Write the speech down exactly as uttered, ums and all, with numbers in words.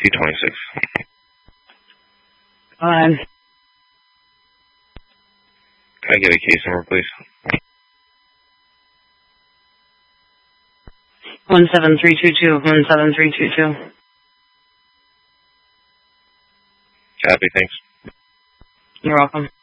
T twenty-six. Go ahead. Can I get a case number, please? One seven three two two. One seven three two two. Copy, thanks. You're welcome.